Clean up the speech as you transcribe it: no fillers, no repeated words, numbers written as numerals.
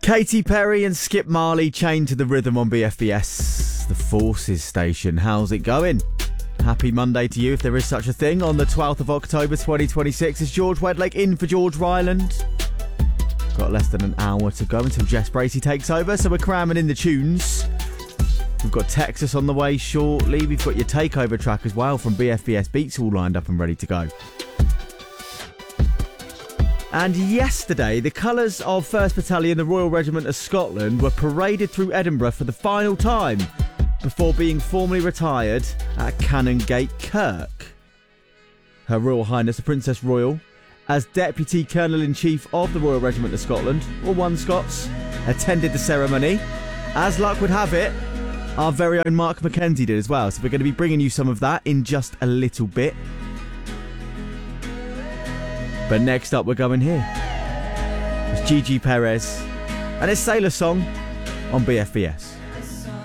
Katy Perry and Skip Marley chained to the rhythm on BFBS, the Forces station. How's it going? Happy Monday to you, if there is such a thing. On the 12th of October 2026, it's George Wedlake in for George Ryland. Got less than an hour to go until Jess Bracey takes over, so we're cramming in the tunes. We've got Texas on the way shortly. We've got your takeover track as well from BFBS Beats all lined up and ready to go. And yesterday, the colours of 1st Battalion, the Royal Regiment of Scotland, were paraded through Edinburgh for the final time before being formally retired at Canongate Kirk. Her Royal Highness the Princess Royal, as Deputy Colonel-in-Chief of the Royal Regiment of Scotland, or One Scots, attended the ceremony. As luck would have it, our very own Mark McKenzie did as well, so we're going to be bringing you some of that in just a little bit. But next up, we're going here. It's Gigi Perez and his Sailor Song on BFBS.